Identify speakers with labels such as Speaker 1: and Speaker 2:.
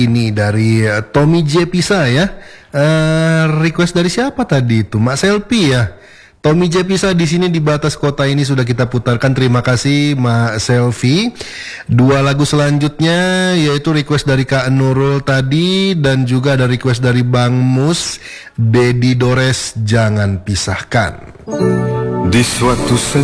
Speaker 1: Ini dari Tommy J Pisa ya. Request dari siapa tadi itu? Mak Selfie ya. Tommy J Pisa di sini di batas kota ini sudah kita putarkan. Terima kasih Mak Selfie. Dua lagu selanjutnya yaitu request dari Kak Nurul tadi dan juga ada request dari Bang Mus, Dedi Dores, Jangan Pisahkan.
Speaker 2: Di suatu